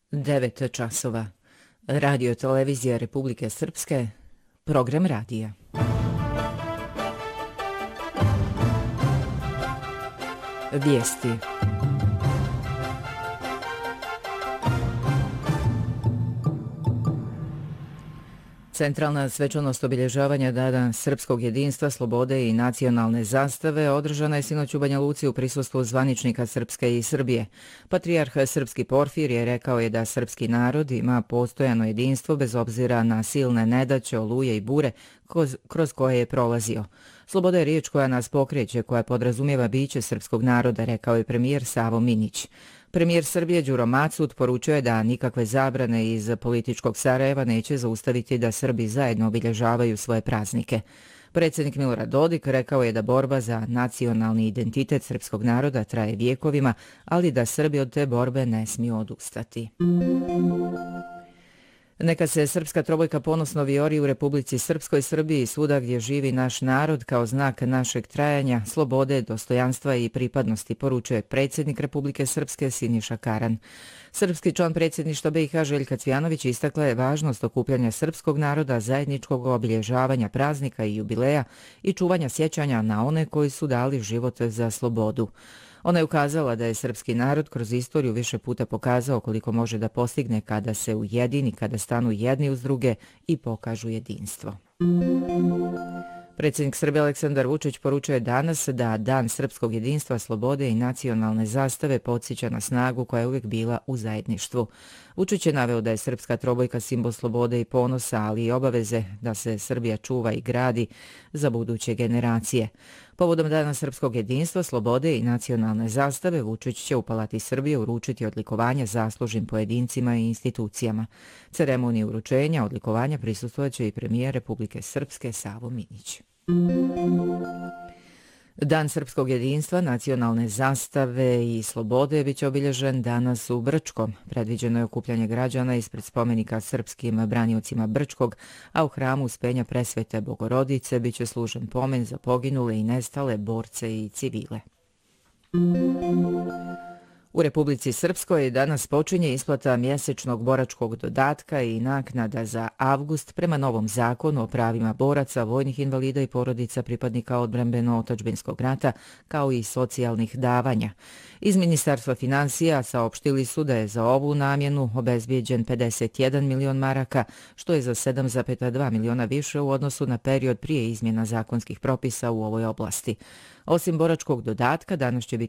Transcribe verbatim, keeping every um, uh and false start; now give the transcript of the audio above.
devet časova. Radio televizija Republike Srpske, program radija. Vijesti. Centralna svečanost obilježavanja Dana srpskog jedinstva, slobode i nacionalne zastave održana je sinoć u Banja Luci u prisustvu zvaničnika Srpske i Srbije. Patrijarh Srpski Porfirije rekao je da srpski narod ima postojano jedinstvo bez obzira na silne nedaće, oluje i bure kroz, kroz koje je prolazio. Sloboda je riječ koja nas pokreće, koja podrazumijeva biće srpskog naroda, rekao je premijer Savo Minić. Premijer Srbije Đuro Macud poručio je da nikakve zabrane iz političkog Sarajeva neće zaustaviti da Srbi zajedno obilježavaju svoje praznike. Predsjednik Milorad Dodik rekao je da borba za nacionalni identitet srpskog naroda traje vjekovima, ali da Srbi od te borbe ne smiju odustati. Neka se srpska trobojka ponosno vijori u Republici Srpskoj, Srbiji i svuda gdje živi naš narod kao znak našeg trajanja, slobode, dostojanstva i pripadnosti, poručuje predsjednik Republike Srpske Siniša Karan. Srpski član predsjedništva B i H Željka Cvjanović istakla je važnost okupljanja srpskog naroda, zajedničkog obilježavanja praznika i jubileja i čuvanja sjećanja na one koji su dali život za slobodu. Ona je ukazala da je srpski narod kroz istoriju više puta pokazao koliko može da postigne kada se ujedini, kada stanu jedni uz druge i pokažu jedinstvo. Predsjednik Srbije Aleksandar Vučić poručuje danas da Dan srpskog jedinstva, slobode i nacionalne zastave podsjeća na snagu koja je uvijek bila u zajedništvu. Vučić je naveo da je srpska trobojka simbol slobode i ponosa, ali i obaveze da se Srbija čuva i gradi za buduće generacije. Povodom Dana srpskog jedinstva, slobode i nacionalne zastave, Vučić će u Palati Srbije uručiti odlikovanja zaslužnim pojedincima i institucijama. Ceremoniji uručenja odlikovanja prisustvovaće i premijer Republike Srpske Savo Minić. Dan srpskog jedinstva, nacionalne zastave i slobode biće obilježen danas u Brčkom. Predviđeno je okupljanje građana ispred spomenika srpskim braniocima Brčkog, a u hramu Uspenja Presvete Bogorodice biće služen pomen za poginule i nestale borce i civile. U Republici Srpskoj danas počinje isplata mjesečnog boračkog dodatka i naknada za avgust prema novom zakonu o pravima boraca, vojnih invalida i porodica pripadnika odbrambeno-otadžbinskog rata, kao i socijalnih davanja. Iz Ministarstva financija saopštili su da je za ovu namjenu obezbijeđen pedeset jedan milion maraka, što je za sedam zarez dva miliona više u odnosu na period prije izmjena zakonskih propisa u ovoj oblasti. Osim boračkog dodatka, danas će biti